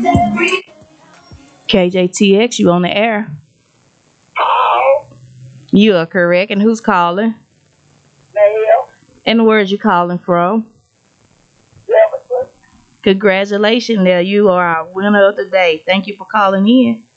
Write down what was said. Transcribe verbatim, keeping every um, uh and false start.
K J T X, you on the air. Oh, You are correct. And who's calling? Mel, And where's you calling from? Jefferson. Congratulations, there. You are our winner of the day. Thank you for calling in.